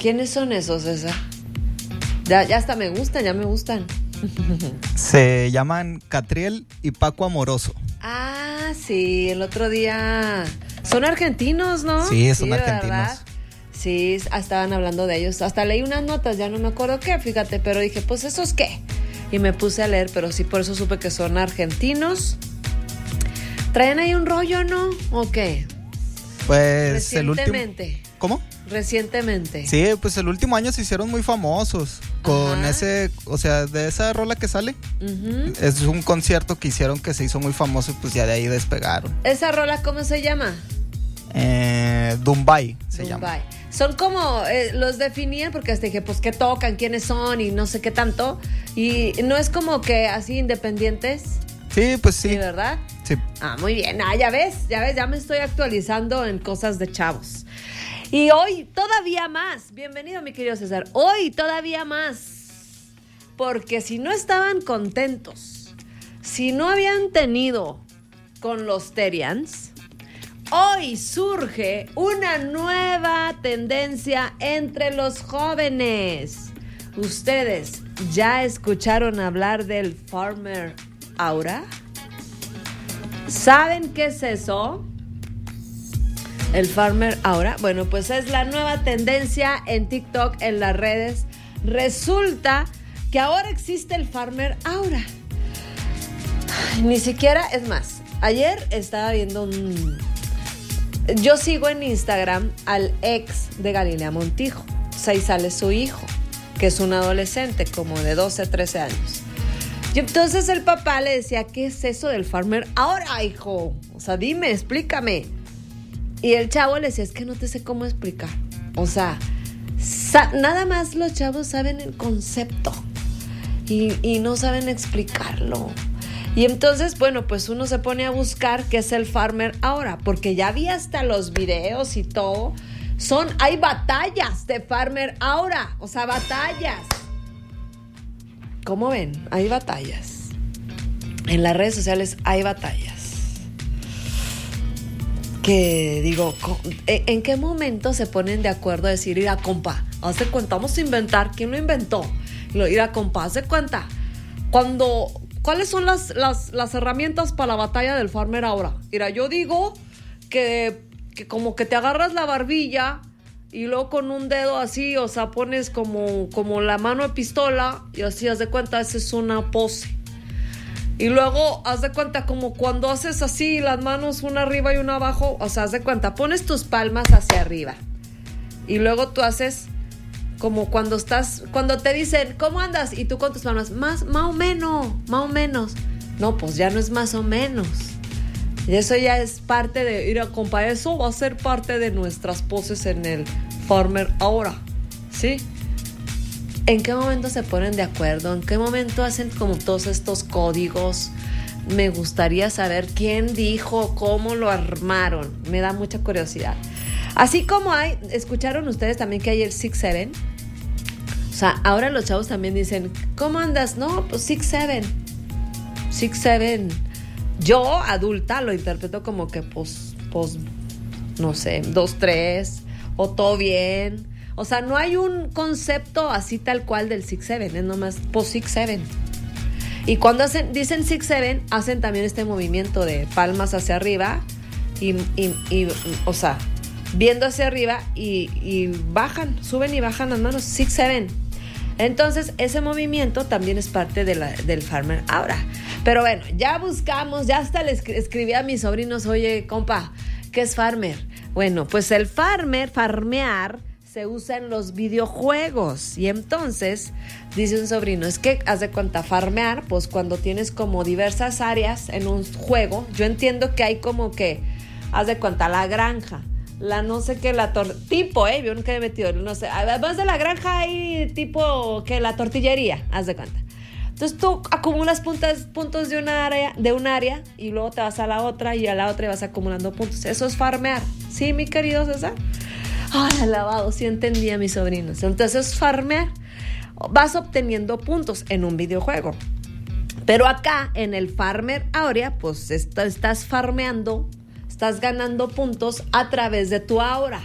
¿Quiénes son esos, César? Ya hasta me gustan, ya me gustan. Se llaman Catriel y Paco Amoroso. Ah, sí, el otro día... Son argentinos, ¿no? Sí, son argentinos. ¿Verdad? Sí, estaban hablando de ellos. Hasta leí unas notas, ya no me acuerdo qué, fíjate. Pero dije, pues, ¿esos qué? Y me puse a leer, pero sí, por eso supe que son argentinos. ¿Traen ahí un rollo, no? ¿O qué? Pues el último... Recientemente. ¿Cómo? Recientemente. Sí, pues el último año se hicieron muy famosos con ese, o sea, de esa rola que sale. Es un concierto que hicieron que se hizo muy famoso y pues ya de ahí despegaron. ¿Esa rola cómo se llama? Dumbai se llama. Son como, los definían porque hasta dije, pues, ¿qué tocan? ¿Quiénes son? Y no sé qué tanto. Y no es como que así independientes. Sí, pues sí. ¿Sí, verdad? Sí. Ah, muy bien. Ah, ya ves, ya me estoy actualizando en cosas de chavos. Y hoy todavía más. Bienvenido, mi querido César. Hoy todavía más. Porque si no estaban contentos, si no habían tenido con los Terians, hoy surge una nueva tendencia entre los jóvenes. ¿Ustedes ya escucharon hablar del Farmer Aura? ¿Saben qué es eso? El Farmer Aura. Bueno, pues es la nueva tendencia en TikTok, en las redes. Resulta que ahora existe el Farmer Aura. Ay, ni siquiera, es más, ayer estaba viendo yo sigo en Instagram al ex de Galilea Montijo. O sea, ahí sale su hijo, que es un adolescente como de 12, 13 años. Y entonces el papá le decía, ¿qué es eso del Farmer Aura, hijo? O sea, dime, explícame. Y el chavo le decía, es que no te sé cómo explicar. O sea, nada más los chavos saben el concepto y no saben explicarlo. Y entonces, bueno, pues uno se pone a buscar qué es el Farmer Aura, porque ya vi hasta los videos y todo. Hay batallas de Farmer Aura, o sea, batallas. ¿Cómo ven? Hay batallas. En las redes sociales hay batallas. Que digo, ¿en qué momento se ponen de acuerdo a decir, mira, compa, hace cuenta, vamos a inventar? ¿Quién lo inventó? Mira, compa, hace cuenta. ¿Cuáles son las herramientas para la batalla del Farmer Aura? Mira, yo digo que como que te agarras la barbilla y luego con un dedo así, o sea, pones como la mano de pistola y así, haz de cuenta, esa es una pose. Y luego, haz de cuenta, como cuando haces así, las manos una arriba y una abajo, o sea, haz de cuenta, pones tus palmas hacia arriba. Y luego tú haces como cuando te dicen, ¿cómo andas? Y tú con tus palmas, más o menos. No, pues ya no es más o menos. Y eso ya es parte de, mira, compa, eso va a ser parte de nuestras poses en el Farmer Aura, ¿sí? ¿En qué momento se ponen de acuerdo? ¿En qué momento hacen como todos estos códigos? Me gustaría saber quién dijo, cómo lo armaron. Me da mucha curiosidad. Así como ¿escucharon ustedes también que hay el 6-7? O sea, ahora los chavos también dicen, ¿cómo andas? No, pues 6-7. 6-7. Yo, adulta, lo interpreto como que, pues, no sé, 2-3, o todo bien. O sea, no hay un concepto así tal cual del 6-7, es nomás pues 6-7. Y cuando dicen 6-7, hacen también este movimiento de palmas hacia arriba y o sea, viendo hacia arriba y bajan, suben y bajan las manos, 6-7. Entonces, ese movimiento también es parte del Farmer Aura. Pero bueno, ya buscamos, ya hasta le escribí a mis sobrinos, oye, compa, ¿qué es Farmer? Bueno, pues el farmear, se usa en los videojuegos. Y entonces, dice un sobrino, es que haz de cuenta, farmear, pues cuando tienes como diversas áreas en un juego, yo entiendo que hay como que, haz de cuenta, la granja, la no sé qué, yo nunca he metido, no sé, además de la granja hay tipo que la tortillería, haz de cuenta. Entonces tú acumulas puntos de un área y luego te vas a la otra y a la otra y vas acumulando puntos. Eso es farmear. ¿Sí, mi querido César? ¡Ay, alabado! Sí entendí a mis sobrinos. Entonces, farmear. Vas obteniendo puntos en un videojuego. Pero acá, en el Farmer Aura, pues estás farmeando, estás ganando puntos a través de tu aura.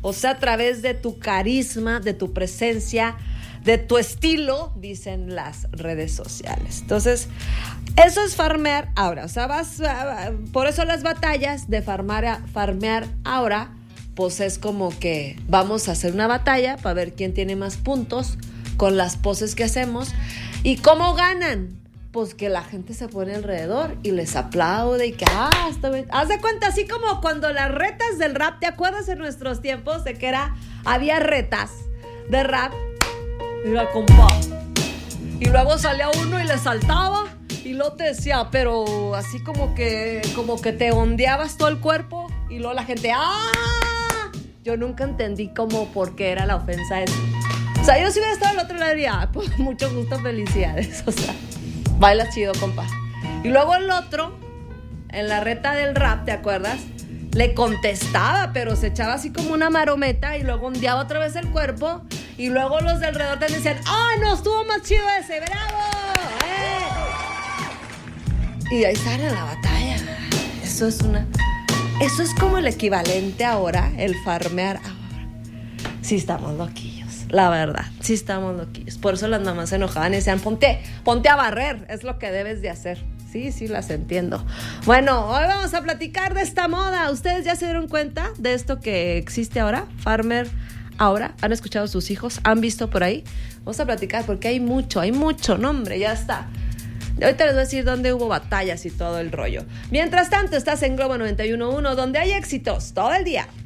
O sea, a través de tu carisma, de tu presencia, de tu estilo, dicen las redes sociales. Entonces, eso es farmear ahora. O sea, por eso las batallas de farmear ahora, pues es como que vamos a hacer una batalla para ver quién tiene más puntos con las poses que hacemos. ¿Y cómo ganan? Pues que la gente se pone alrededor y les aplaude y que, está bien. Haz de cuenta, así como cuando las retas del rap, ¿te acuerdas en nuestros tiempos de que había retas de rap? Mira, compa. Y luego salía uno y le saltaba y luego te decía, pero así como que te ondeabas todo el cuerpo y luego la gente, Yo nunca entendí por qué era la ofensa esa. O sea, yo si hubiera estado al otro lado diría, pues mucho gusto, felicidades. O sea, baila chido, compa. Y luego el otro, en la reta del rap, ¿te acuerdas? Le contestaba, pero se echaba así como una marometa y luego ondeaba otra vez el cuerpo. Y luego los de alrededor te decían, no, estuvo más chido ese, bravo. Y ahí sale la batalla. Eso es como el equivalente ahora, el farmear ahora. Sí estamos loquillos, la verdad, sí estamos loquillos. Por eso las mamás se enojaban y decían, ponte a barrer, es lo que debes de hacer. Sí, las entiendo. Bueno, hoy vamos a platicar de esta moda. ¿Ustedes ya se dieron cuenta de esto que existe ahora? Farmer ahora. ¿Han escuchado a sus hijos? ¿Han visto por ahí? Vamos a platicar porque hay mucho, no hombre, ya está. Ahorita les voy a decir dónde hubo batallas y todo el rollo. Mientras tanto, estás en Globo 91.1, donde hay éxitos todo el día.